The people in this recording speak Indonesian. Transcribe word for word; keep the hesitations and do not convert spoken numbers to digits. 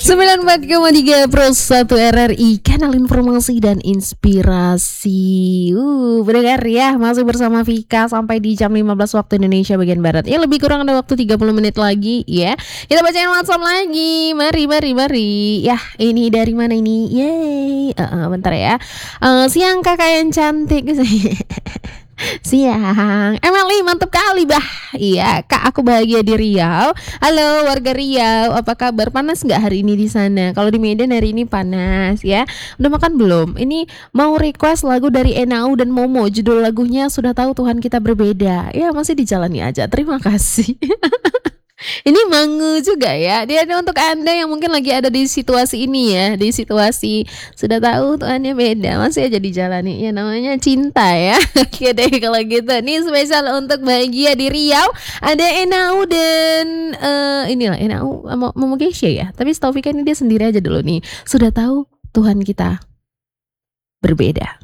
sembilan puluh empat koma tiga Pro satu R R I, kanal informasi dan inspirasi. Uh, Bedengar ya, masih bersama Vika sampai di jam lima belas waktu Indonesia bagian Barat. Ya, lebih kurang ada waktu tiga puluh menit lagi ya. Kita bacain WhatsApp lagi. Mari, mari, mari. Ya, ini dari mana ini? Yeay. Uh, uh, bentar ya. Uh, siang kakak yang cantik. Siang Emily, mantap kali bah. Iya kak, aku bahagia di Riau. Halo warga Riau, apa kabar? Panas nggak hari ini di sana? Kalau di Medan hari ini panas ya. Udah makan belum? Ini mau request lagu dari Enau dan Momo. Judul lagunya Sudah Tahu Tuhan Kita Berbeda. Ya masih dijalani aja. Terima kasih. Ini Mangu juga ya. Dia ada untuk Anda yang mungkin lagi ada di situasi ini ya, di situasi sudah tahu Tuhannya beda, masih aja dijalani. Ya namanya cinta ya. Oke deh kalau gitu. Ini spesial untuk bahagia di Riau. Ada Enau dan uh, inilah Enau mau mau Kesha ya. Tapi setahu Vika ini dia sendiri aja dulu nih. Sudah tahu Tuhan kita berbeda.